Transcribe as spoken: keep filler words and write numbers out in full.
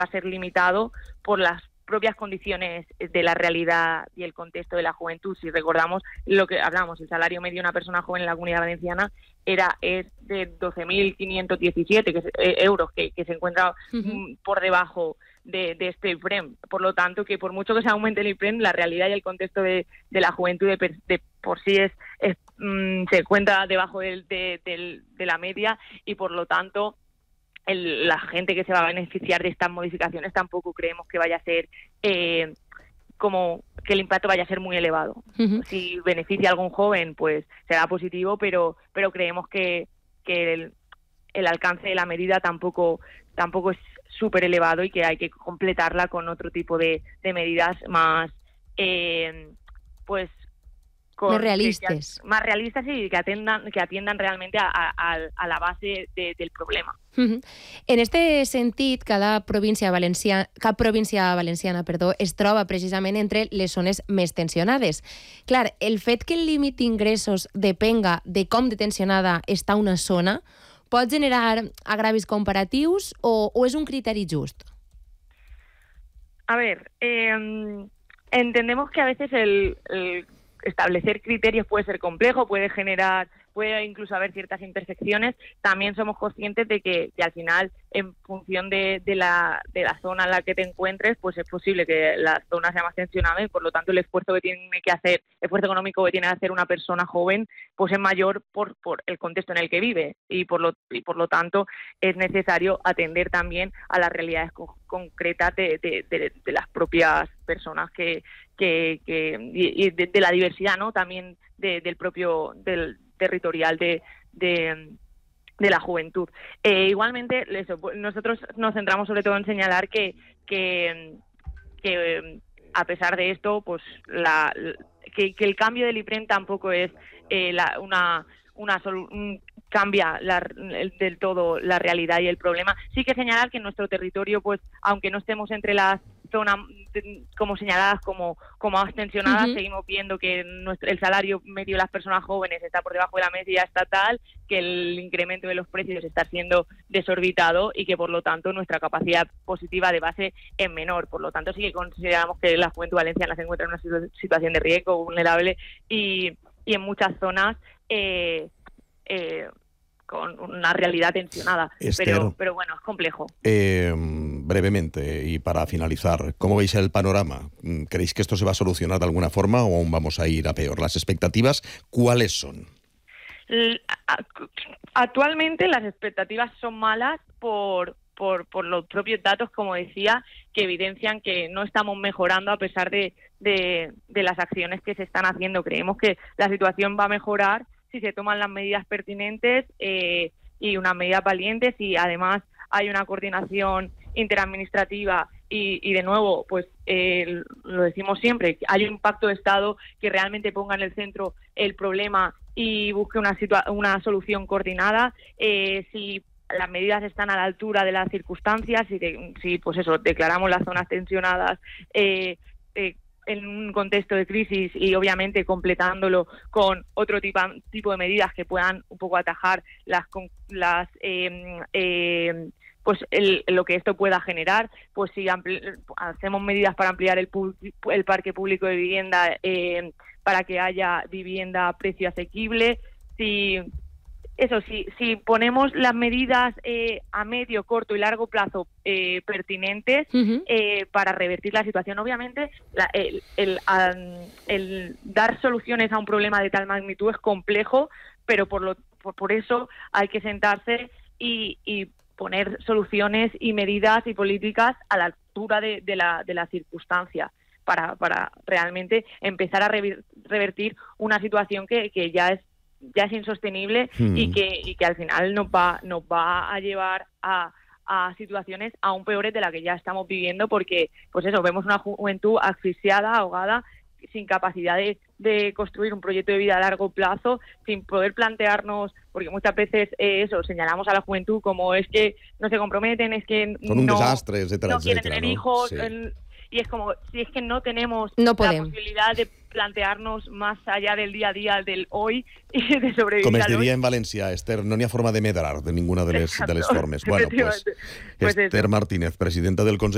a ser limitado por las propias condiciones de la realidad y el contexto de la juventud. Si recordamos lo que hablamos, el salario medio de una persona joven en la Comunidad Valenciana era es de doce mil quinientos diecisiete que, eh, euros, que, que se encuentra uh-huh. m, por debajo de, de este IPREM. Por lo tanto, que por mucho que se aumente el IPREM, la realidad y el contexto de, de la juventud de, de por sí es, es mm, se encuentra debajo de, de, de, de la media, y por lo tanto el, la gente que se va a beneficiar de estas modificaciones tampoco creemos que vaya a ser eh, como que el impacto vaya a ser muy elevado. Uh-huh. Si beneficia a algún joven, pues será positivo, pero pero creemos que, que el, el alcance de la medida tampoco tampoco es súper elevado, y que hay que completarla con otro tipo de, de medidas más eh, pues Con, más realistas. Que, más realistas y que atiendan, que atiendan realmente a, a, a la base de, del problema. Uh-huh. En este sentit, cada província valenciana, cap província valenciana perdó, es troba precisament entre les zones més tensionades. Clar, el fet que el límit d'ingressos depenga de com de tensionada està una zona pot generar agravis comparatius o, o és un criteri just? A ver, eh, entendemos que a veces el... el establecer criterios puede ser complejo, puede generar, puede incluso haber ciertas intersecciones. También somos conscientes de que, que al final, en función de, de, la, de la zona en la que te encuentres, pues es posible que la zona sea más tensionada, y por lo tanto el esfuerzo que tiene que hacer, el esfuerzo económico que tiene que hacer una persona joven, pues es mayor por, por el contexto en el que vive, y por lo, y por lo tanto es necesario atender también a las realidades co- concretas de, de, de, de las propias personas que que, que y de, de la diversidad, ¿no? También de, del propio del territorial de, de, de la juventud. Eh, igualmente, eso, nosotros nos centramos sobre todo en señalar que que, que a pesar de esto, pues la que, que el cambio del IPREM tampoco es eh, la, una una solu- un, cambia la, el, del todo la realidad y el problema. Sí que señalar que en nuestro territorio, pues aunque no estemos entre las zonas como señaladas como, como más tensionadas, uh-huh. seguimos viendo que nuestro, el salario medio de las personas jóvenes está por debajo de la media estatal, que el incremento de los precios está siendo desorbitado, y que por lo tanto nuestra capacidad positiva de base es menor. Por lo tanto sí que consideramos que la juventud valenciana se encuentra en una situ- situación de riesgo, vulnerable, y, y en muchas zonas eh, eh, con una realidad tensionada. Esther, pero, pero bueno, es complejo. Eh, brevemente, y para finalizar, ¿cómo veis el panorama? ¿Creéis que esto se va a solucionar de alguna forma o aún vamos a ir a peor? ¿Las expectativas cuáles son? Actualmente las expectativas son malas por, por, por los propios datos, como decía, que evidencian que no estamos mejorando a pesar de, de, de las acciones que se están haciendo. Creemos que la situación va a mejorar si se toman las medidas pertinentes eh, y unas medidas valientes, y además hay una coordinación interadministrativa y, y de nuevo, pues eh, lo decimos siempre, hay un pacto de Estado que realmente ponga en el centro el problema y busque una, situa- una solución coordinada. Eh, si las medidas están a la altura de las circunstancias, si, de, si pues eso, declaramos las zonas tensionadas eh, eh, en un contexto de crisis, y obviamente completándolo con otro tipo, tipo de medidas que puedan un poco atajar las, las eh, eh, pues el, lo que esto pueda generar, pues si ampli- hacemos medidas para ampliar el, pu- el parque público de vivienda eh, para que haya vivienda a precio asequible, si eso sí, si ponemos las medidas eh, a medio, corto y largo plazo eh, pertinentes uh-huh. eh, para revertir la situación. Obviamente, la, el, el, um, el dar soluciones a un problema de tal magnitud es complejo, pero por, lo, por, por eso hay que sentarse y, y poner soluciones y medidas y políticas a la altura de, de, la, de la circunstancia para, para realmente empezar a rever, revertir una situación que, que ya es ya es insostenible hmm. y que y que al final nos va nos va a llevar a, a situaciones aún peores de las que ya estamos viviendo, porque pues eso, vemos una juventud asfixiada, ahogada, sin capacidad de, de construir un proyecto de vida a largo plazo, sin poder plantearnos, porque muchas veces eh, eso, señalamos a la juventud como es que no se comprometen, es que son un no, desastre, etcétera, no quieren etcétera, tener ¿no? hijos, Sí. el, y es como, si es que no tenemos no la posibilidad de plantearnos más allá del día a día, del hoy, i de sobrevivir. Com es diria en valencià, Esther, no n'hi ha forma de medrar de ninguna de les, de les formes. Bueno, pues, pues Esther eso. Martínez, presidenta del Consell